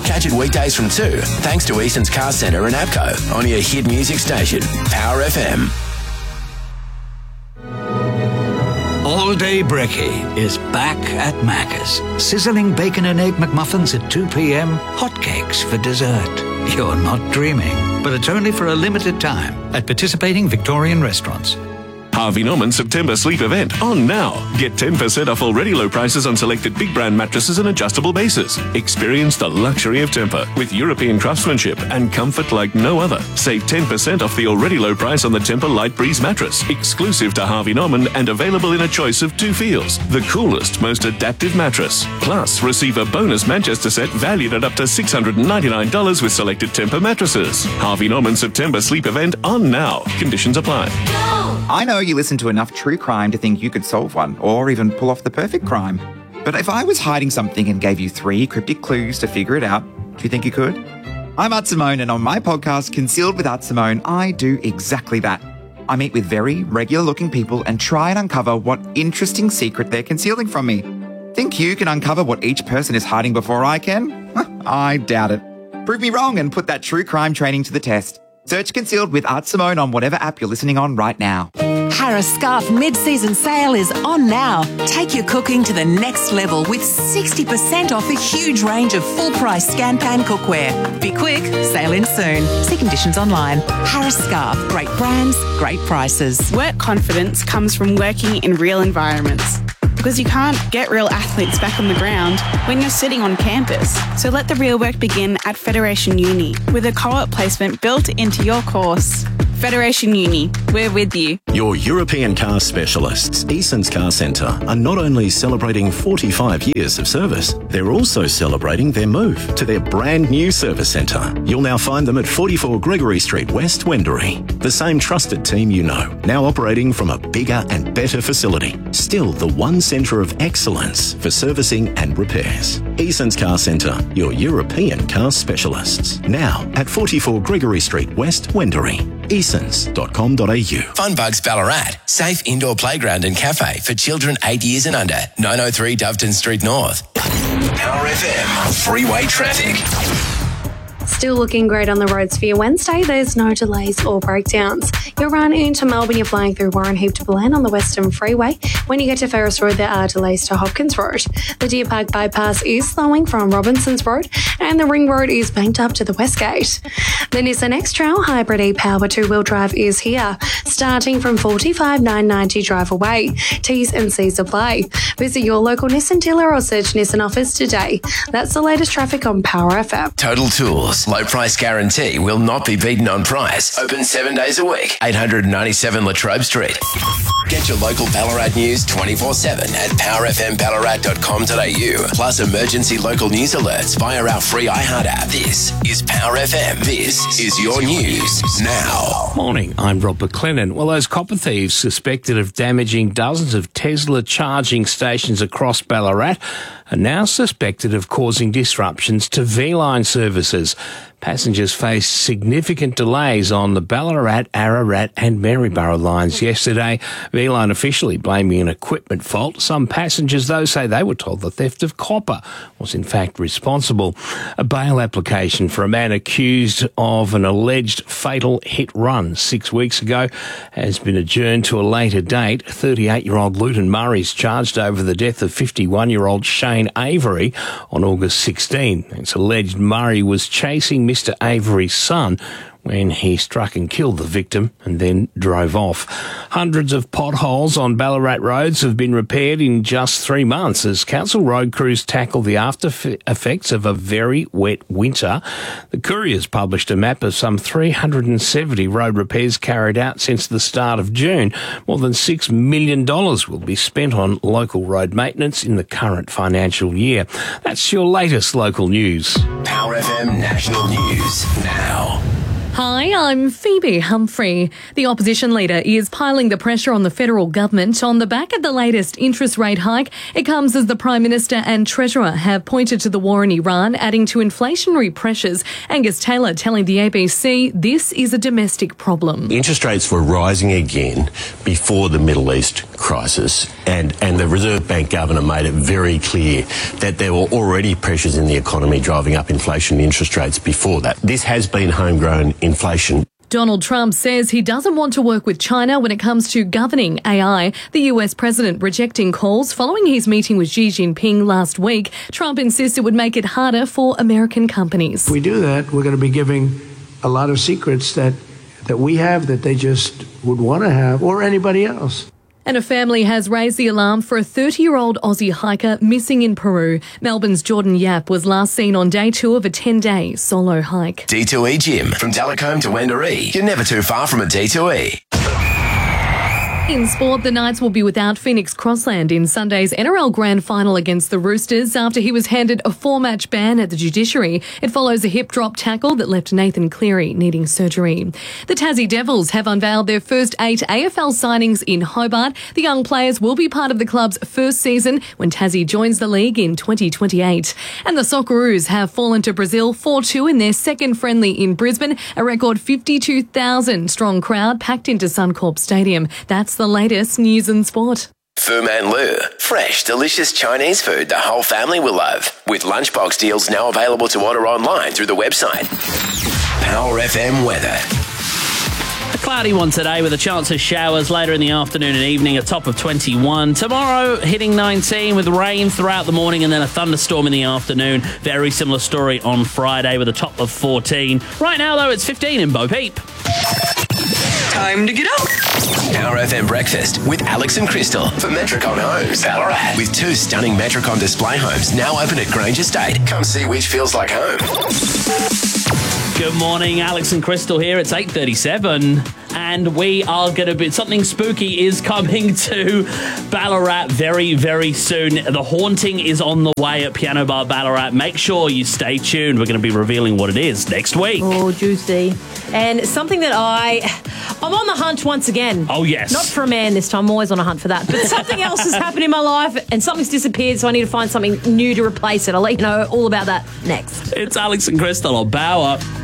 Catch it weekdays from 2, thanks to Easton's Car Centre and APCO on your hit music station, Power FM. All Day Brekkie is back at Macca's. Sizzling bacon and egg McMuffins at 2 p.m, hotcakes for dessert. You're not dreaming, but it's only for a limited time at participating Victorian restaurants. Harvey Norman September sleep event on now. Get 10% off already low prices on selected big brand mattresses and adjustable bases. Experience the luxury of Tempur with European craftsmanship and comfort like no other. Save 10% off the already low price on the Tempur Light Breeze mattress, exclusive to Harvey Norman and available in a choice of 2 feels. The coolest, most adaptive mattress. Plus, receive a bonus Manchester set valued at up to $699 with selected Tempur mattresses. Harvey Norman September sleep event on now. Conditions apply. I know you listen to enough true crime to think you could solve one, or even pull off the perfect crime. But if I was hiding something and gave you 3 cryptic clues to figure it out, do you think you could? I'm Art Simone, and on my podcast, Concealed with Art Simone, I do exactly that. I meet with very regular-looking people and try and uncover what interesting secret they're concealing from me. Think you can uncover what each person is hiding before I can? I doubt it. Prove me wrong and put that true crime training to the test. Search Concealed with Art Simone on whatever app you're listening on right now. Harris Scarf mid-season sale is on now. Take your cooking to the next level with 60% off a huge range of full-price scan pan cookware. Be quick, sale in soon. See conditions online. Harris Scarf, great brands, great prices. Work confidence comes from working in real environments. Because you can't get real athletes back on the ground when you're sitting on campus. So let the real work begin at Federation Uni with a co-op placement built into your course. Federation Uni, we're with you. Your European car specialists, Easton's Car Centre, are not only celebrating 45 years of service, they're also celebrating their move to their brand new service centre. You'll now find them at 44 Gregory Street, West Wendouree. The same trusted team you know, now operating from a bigger and better facility. Still the one centre of excellence for servicing and repairs. Easton's Car Centre, your European car specialists. Now at 44 Gregory Street, West Wendouree. Easons.com.au. Funbugs Ballarat, safe indoor playground and cafe for children 8 years and under. 903 Doveton Street North. Power FM, freeway traffic. Still looking great on the roads for your Wednesday. There's no delays or breakdowns. You'll run into Melbourne, you're flying through Warren Heap to Belen on the Western Freeway. When you get to Ferris Road, there are delays to Hopkins Road. The Deer Park bypass is slowing from Robinsons Road, and the Ring Road is banked up to the West Gate. The Nissan X-Trail Hybrid e-Power 2-wheel drive is here, starting from $45,990 drive away. T's and C's apply. Visit your local Nissan dealer or search Nissan offers today. That's the latest traffic on Power FM. Total Tools, low price guarantee, will not be beaten on price. Open 7 days a week. 897 Latrobe Street. Get your local Ballarat news 24/7 at powerfmballarat.com.au. Plus emergency local news alerts via our free iHeart app. This is Power FM. This is your news now. Morning, I'm Rob McLennan. Well, those copper thieves suspected of damaging dozens of Tesla charging stations across Ballarat are now suspected of causing disruptions to V-Line services. Passengers faced significant delays on the Ballarat, Ararat and Maryborough lines yesterday. V-Line officially blaming an equipment fault. Some passengers, though, say they were told the theft of copper was in fact responsible. A bail application for a man accused of an alleged fatal hit-run 6 weeks ago has been adjourned to a later date. 38-year-old Luton Murray is charged over the death of 51-year-old Shane Avery on August 16. It's alleged Murray was chasing Mr. Avery's son when he struck and killed the victim and then drove off. Hundreds of potholes on Ballarat roads have been repaired in just 3 months as council road crews tackle the after effects of a very wet winter. The Courier's published a map of some 370 road repairs carried out since the start of June. More than $6 million will be spent on local road maintenance in the current financial year. That's your latest local news. Power FM National News now. Hi, I'm Phoebe Humphrey. The opposition leader is piling the pressure on the federal government on the back of the latest interest rate hike. It comes as the Prime Minister and Treasurer have pointed to the war in Iran, adding to inflationary pressures. Angus Taylor telling the ABC this is a domestic problem. Interest rates were rising again before the Middle East crisis, and the Reserve Bank Governor made it very clear that there were already pressures in the economy driving up inflation and interest rates before that. This has been homegrown inflation. Donald Trump says he doesn't want to work with China when it comes to governing AI. The US president rejecting calls following his meeting with Xi Jinping last week. Trump insists it would make it harder for American companies. If we do that, we're going to be giving a lot of secrets that we have that they just would want to have, or anybody else. And a family has raised the alarm for a 30-year-old Aussie hiker missing in Peru. Melbourne's Jordan Yap was last seen on day 2 of a 10-day solo hike. D2E Gym. From Delacombe to Wendouree. You're never too far from a D2E. In sport, the Knights will be without Phoenix Crossland in Sunday's NRL Grand Final against the Roosters after he was handed a 4-match ban at the judiciary. It follows a hip drop tackle that left Nathan Cleary needing surgery. The Tassie Devils have unveiled their first 8 AFL signings in Hobart. The young players will be part of the club's first season when Tassie joins the league in 2028. And the Socceroos have fallen to Brazil 4-2 in their second friendly in Brisbane. A record 52,000 strong crowd packed into Suncorp Stadium. That's the latest news and sport. Fu Man Lu. Fresh, delicious Chinese food the whole family will love. With lunchbox deals now available to order online through the website. Power FM weather. A cloudy one today with a chance of showers later in the afternoon and evening, a top of 21. Tomorrow, hitting 19 with rain throughout the morning and then a thunderstorm in the afternoon. Very similar story on Friday with a top of 14. Right now, though, it's 15 in Bo Peep. Time to get up. Power FM Breakfast with Alex and Crystal for Metricon Homes, Ballarat. With 2 stunning Metricon display homes now open at Grange Estate. Come see which feels like home. Good morning, Alex and Crystal here. It's 8:37 and we are going to be... Something spooky is coming to Ballarat very, very soon. The Haunting is on the way at Piano Bar Ballarat. Make sure you stay tuned. We're going to be revealing what it is next week. Oh, juicy. And something that I'm on the hunt once again. Oh, yes. Not for a man this time. I'm always on a hunt for that. But something else has happened in my life and something's disappeared, so I need to find something new to replace it. I'll let you know all about that next. It's Alex and Crystal on Power.